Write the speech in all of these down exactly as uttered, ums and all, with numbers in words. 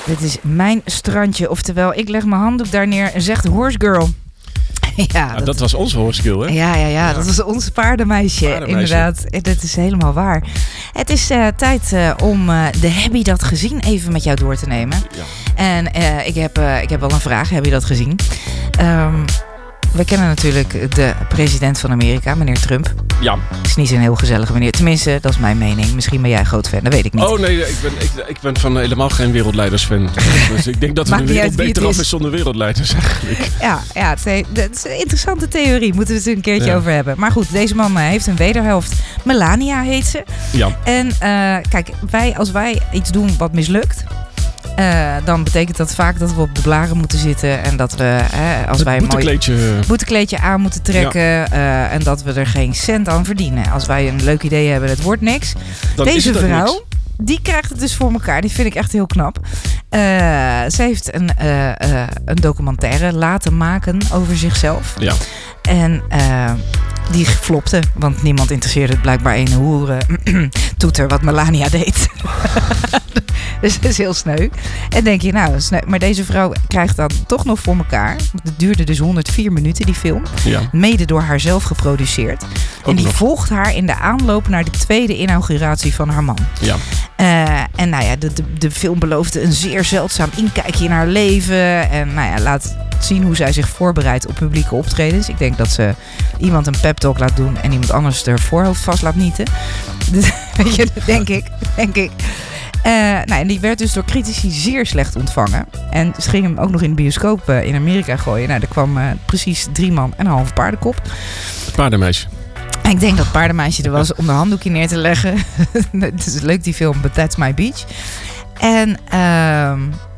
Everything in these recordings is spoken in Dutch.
Dit is mijn strandje. Oftewel, ik leg mijn handdoek daar neer en zegt Horse Girl. Ja, ja, dat, dat was onze hoorskill, hè? Ja, ja, ja, ja, dat was ons paardenmeisje, paardenmeisje. Inderdaad. Dat is helemaal waar. Het is uh, tijd uh, om uh, de Heb je dat gezien even met jou door te nemen. Ja. En uh, ik, heb, uh, ik heb wel een vraag. Heb je dat gezien? Um, we kennen natuurlijk de president van Amerika, meneer Trump. Ja. Is niet zo'n heel gezellige meneer. Tenminste, dat is mijn mening. Misschien ben jij een groot fan, dat weet ik niet. Oh nee, ik ben, ik, ik ben van helemaal geen wereldleidersfan. Dus ik denk dat we de wereld beter af is zonder wereldleiders eigenlijk. Ja, ja het, is, het is een interessante theorie. Moeten we het er een keertje ja. over hebben. Maar goed, deze man heeft een wederhelft. Melania heet ze. Ja. En uh, kijk, wij, als wij iets doen wat mislukt... Uh, dan betekent dat vaak dat we op de blaren moeten zitten. En dat we, hè, als het wij een boetekleedje... mooi boetekleedje aan moeten trekken. Ja. Uh, en dat we er geen cent aan verdienen. Als wij een leuk idee hebben, het wordt niks. Dan Deze is het vrouw, niks. Die krijgt het dus voor elkaar. Die vind ik echt heel knap. Uh, ze heeft een, uh, uh, een documentaire laten maken over zichzelf. Ja. En uh, die flopte. Want niemand interesseerde het blijkbaar een hoer uh, toeter wat Melania deed. Dus dat is heel sneu. En denk je, nou, sneu. Maar deze vrouw krijgt dat toch nog voor elkaar. Het duurde dus honderdvier minuten, die film. Ja. Mede door haar zelf geproduceerd. Ook en die nog. volgt haar in de aanloop naar de tweede inauguratie van haar man. Ja. Uh, en nou ja, de, de, de film beloofde een zeer zeldzaam inkijkje in haar leven. En nou ja, laat zien hoe zij zich voorbereidt op publieke optredens. Ik denk dat ze iemand een pep talk laat doen en iemand anders er voorhoofd vast laat nieten. Weet je, denk ik. Denk ik. Uh, nou, en die werd dus door critici zeer slecht ontvangen. En ze gingen hem ook nog in de bioscoop uh, in Amerika gooien. Nou, er kwam uh, precies drie man en een halve paardenkop. Het paardenmeisje. En ik denk dat het paardenmeisje er was om de handdoekje neer te leggen. Het is leuk, die film, But That's My Beach. En uh,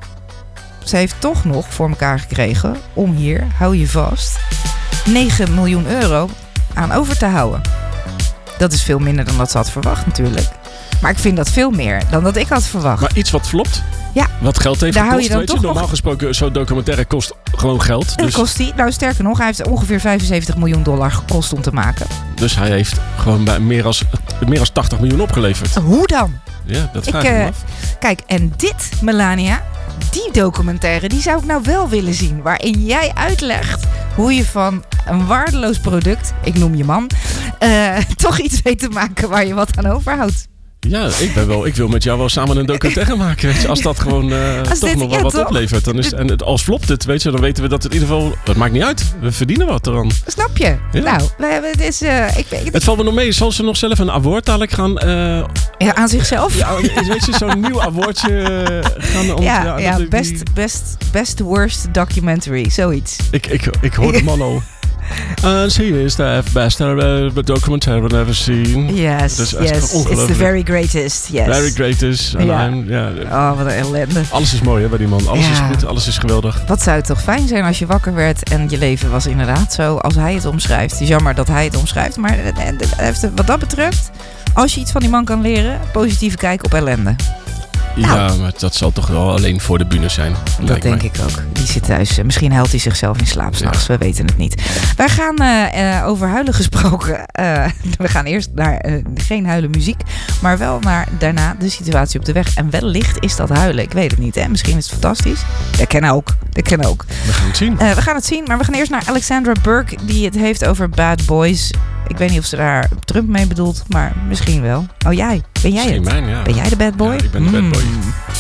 ze heeft toch nog voor elkaar gekregen om hier, hou je vast, negen miljoen euro aan over te houden. Dat is veel minder dan dat ze had verwacht natuurlijk. Maar ik vind dat veel meer dan dat ik had verwacht. Maar iets wat flopt? Ja. Wat geld heeft Daar gekost, hou je dan weet toch je? Normaal nog... gesproken, zo'n documentaire kost gewoon geld. En dus... kost die, nou sterker nog, hij heeft ongeveer vijfenzeventig miljoen dollar gekost om te maken. Dus hij heeft gewoon bij meer als, meer als tachtig miljoen opgeleverd. Hoe dan? Ja, dat vraag ik me uh, af. Kijk, en dit, Melania, die documentaire, die zou ik nou wel willen zien. Waarin jij uitlegt hoe je van een waardeloos product, ik noem je man, uh, toch iets weet te maken waar je wat aan overhoudt. Ja, ik, ben wel, ik wil met jou wel samen een documentaire maken. Weet je. Als dat gewoon uh, als toch dit, nog wel ja, wat toch? oplevert. Dan is, en het, als flopt het, weet je, dan weten we dat het in ieder geval... Het maakt niet uit. We verdienen wat eraan. Snap je? Ja. Nou, we hebben het is... Uh, ik, ik, het valt me nog mee. Zal ze nog zelf een award dadelijk gaan... Uh, ja, aan zichzelf? Ja, weet je, zo'n nieuw awardje gaan... Om, ja, ja, ja die, best, best, best worst documentary. Zoiets. Ik, ik, ik hoor de man al. And she is the best uh, documentary I've ever seen. Yes, dus yes. It's the very greatest. Yes. Very greatest. Ja. Ja. Oh, wat een ellende. Alles is mooi hè, bij die man. Alles ja. is goed, alles is geweldig. Wat zou het toch fijn zijn als je wakker werd en je leven was inderdaad zo als hij het omschrijft. Het is jammer dat hij het omschrijft, maar wat dat betreft, als je iets van die man kan leren, positieve kijk op ellende. Ja, nou, maar dat zal toch wel alleen voor de bühne zijn. Dat denk mij. ik ook. Die zit thuis. Misschien huilt hij zichzelf in slaap 's nachts. Ja. We weten het niet. Wij gaan uh, uh, over huilen gesproken. Uh, we gaan eerst naar uh, geen huilen muziek. Maar wel naar daarna de situatie op de weg. En wellicht is dat huilen. Ik weet het niet. Hè? Misschien is het fantastisch. Dat ken ook. Dat ken ook. We gaan het zien. Uh, we gaan het zien. Maar we gaan eerst naar Alexandra Burke. Die het heeft over bad boys. Ik weet niet of ze daar Trump mee bedoelt. Maar misschien wel. Oh jij. Ben jij misschien het? Mijn, ja. Ben jij de bad boy? Ja, ik ben de bad boy. Mm.